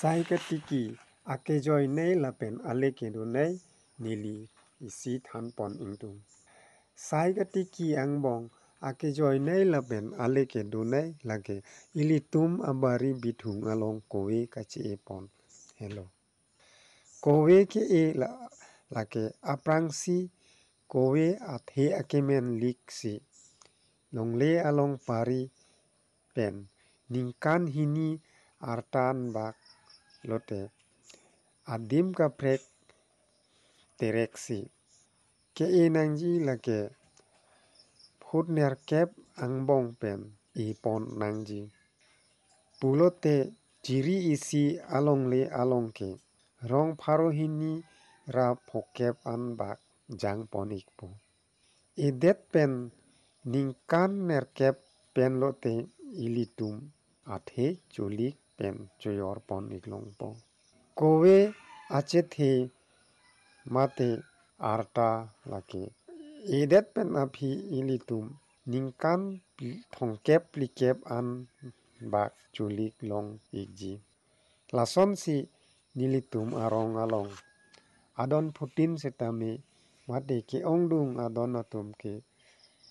Sai ketiki ake joy nei lapen ale kedo nei nili isi than pon ingtung. Sai ketiki angbong ake joy nei lapen ale kedo nei lage ilitum abari bithung along kowe kachi epon. Hello. Kowe ke e lake aprangsi kowe athe akemen liksi. Longle along pari pen ningkan hini artan bak lote adim kaprek tereksi ke nangji lake phut nerkep angbong pen ipon nangji pulote jiri isi alongle alongke rong pharo hini ra phokep an bak jang pon ikpo edet pen ningkan nerkep pen lote ilitum athe chulik pen choyor pon iklongpo kowe achethe mate arta lake edet pen aphi ilitum ningkan thongkep plikep an bak chulik long ikji lason si nilitum arong along adon putin setame mate ke ongdung adon atum ke